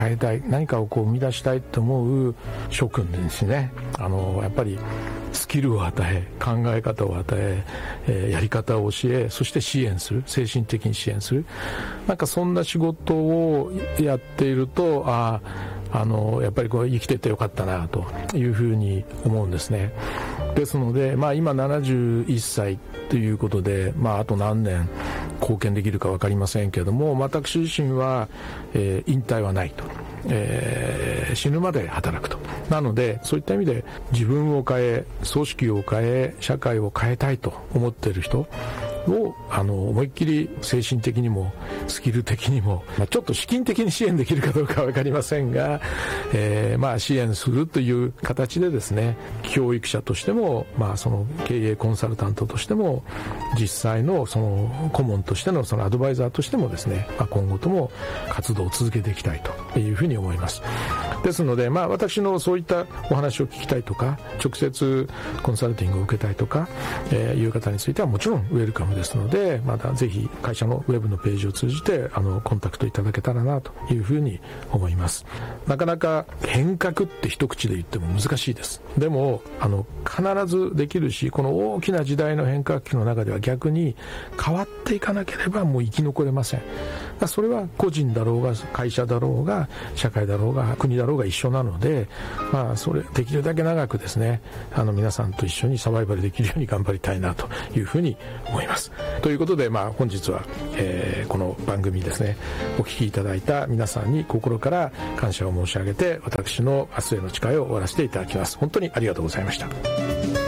変えたい、何かを生み出したいと思う諸君ですね。やっぱりスキルを与え、考え方を与え、やり方を教え、そして支援する、精神的に支援する、なんかそんな仕事をやっていると、やっぱり生きててよかったなというふうに思うんですね。ですので、今71歳ということで、あと何年貢献できるか分かりませんけれども、私自身は、引退はないと、死ぬまで働くと。なのでそういった意味で自分を変え、組織を変え、社会を変えたいと思っている人を思いっきり精神的にもスキル的にも、ちょっと資金的に支援できるかどうかは分かりませんが、支援するという形でですね、教育者としても、その経営コンサルタントとしても、実際のその顧問としてのそのアドバイザーとしてもですね、今後とも活動を続けていきたいというふうに思います。ですので、私のそういったお話を聞きたいとか、直接コンサルティングを受けたいとか、いう方についてはもちろんウェルカムですので、またぜひ会社のウェブのページを通じてコンタクトいただけたらなというふうに思います。なかなか変革って一口で言っても難しいです。でも必ずできるし、この大きな時代の変革期の中では逆に変わっていかなければもう生き残れません。それは個人だろうが会社だろうが社会だろうが国だろうが一緒なので、それできるだけ長くですね、皆さんと一緒にサバイバルできるように頑張りたいなというふうに思います。ということで、本日は、この番組ですね、お聞きいただいた皆さんに心から感謝を申し上げて、私の明日への誓いを終わらせていただきます。本当にありがとうございました。